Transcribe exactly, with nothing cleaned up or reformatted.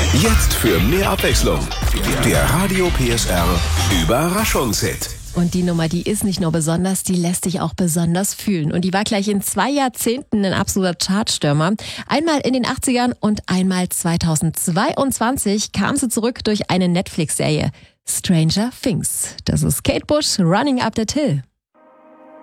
Jetzt für mehr Abwechslung. Der Radio P S R Überraschungshit. Und die Nummer, die ist nicht nur besonders, die lässt sich auch besonders fühlen. Und die war gleich in zwei Jahrzehnten ein absoluter Chartstürmer. Einmal in den achtzigern und einmal zweitausendzweiundzwanzig kam sie zurück durch eine Netflix-Serie. Stranger Things. Das ist Kate Bush, Running Up That Hill.